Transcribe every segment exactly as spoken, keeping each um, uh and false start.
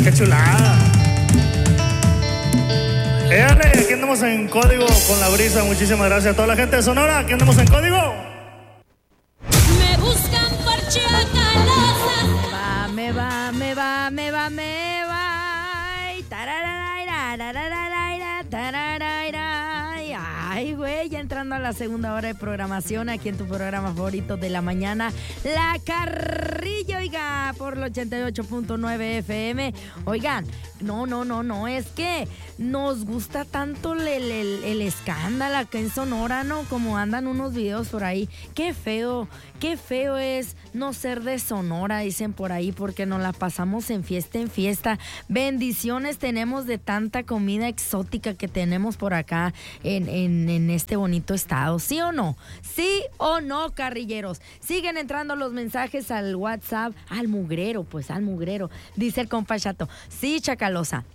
¡Qué chulada! Éale, aquí andamos en código con la brisa. Muchísimas gracias a toda la gente de Sonora. Aquí andamos en código. Me buscan por chacalosas. Va, me va, me va, me va, me va. Y tarararaira, tarararaira, tarararaira. Ay, güey, ya entrando a la segunda hora de programación aquí en tu programa favorito de la mañana, La Carrilla, oiga, por el ochenta y ocho punto nueve F M. Oigan, no, no, no, no, es que nos gusta tanto el, el, el escándalo acá en Sonora, ¿no? Como andan unos videos por ahí. Qué feo, qué feo es no ser de Sonora, dicen por ahí, porque nos la pasamos en fiesta en fiesta. Bendiciones tenemos de tanta comida exótica que tenemos por acá en, en, en este bonito estado. ¿Sí o no? ¿Sí o no, carrilleros? Siguen entrando los mensajes al WhatsApp, al mugrero, pues al mugrero. Dice el compa Chato. Sí, Chacalosa.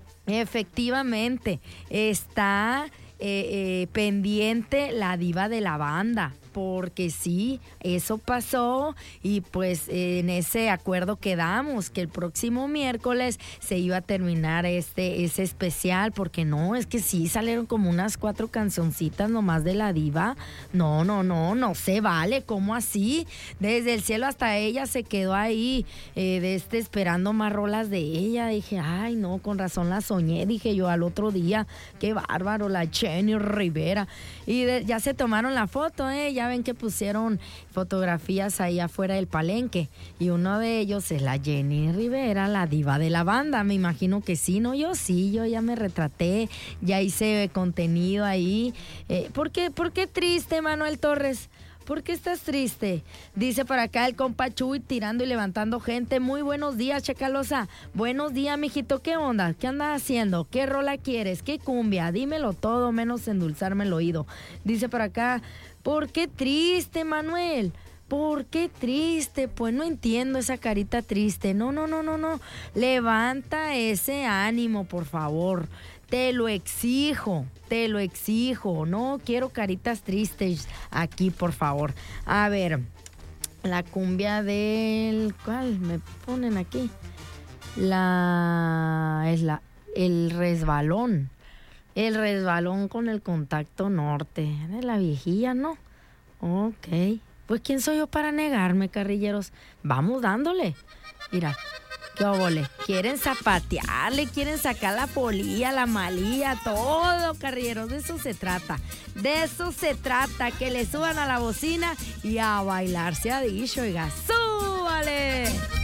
Efectivamente, está eh, eh, pendiente la diva de la banda, porque sí, eso pasó y pues en ese acuerdo quedamos que el próximo miércoles se iba a terminar este ese especial, porque no, es que sí salieron como unas cuatro cancioncitas nomás de la diva. No, no, no, no se vale, ¿cómo así? Desde el cielo hasta ella se quedó ahí eh, de este esperando más rolas de ella. Dije, ay no, con razón la soñé, dije yo al otro día, qué bárbaro, la Jenny Rivera. Y de, ya se tomaron la foto, eh, ya ven que pusieron fotografías ahí afuera del palenque y uno de ellos es la Jenny Rivera, la diva de la banda. Me imagino que sí, ¿no? Yo sí, yo ya me retraté, ya hice contenido ahí. Eh, ¿por qué, por qué triste, Manuel Torres? ¿Por qué estás triste? Dice por acá el compa Chuy tirando y levantando gente. Muy buenos días, Chacalosa. Buenos días, mijito. ¿Qué onda? ¿Qué andas haciendo? ¿Qué rola quieres? ¿Qué cumbia? Dímelo todo, menos endulzarme el oído. Dice por acá, ¿por qué triste, Manuel? ¿Por qué triste? Pues no entiendo esa carita triste. No, no, no, no, no. Levanta ese ánimo, por favor. Te lo exijo, te lo exijo. No quiero caritas tristes aquí, por favor. A ver, la cumbia del... ¿Cuál me ponen aquí? La... Es la... El resbalón. El resbalón con el contacto norte. De la viejilla, ¿no? Ok. Pues, ¿quién soy yo para negarme, carrilleros? Vamos dándole. Mira. ¿Qué óvole? Quieren zapatearle, quieren sacar la polilla, la malilla, todo, carrilleros. De eso se trata. De eso se trata. Que le suban a la bocina y a bailar se ha dicho, oiga. ¡Súbale!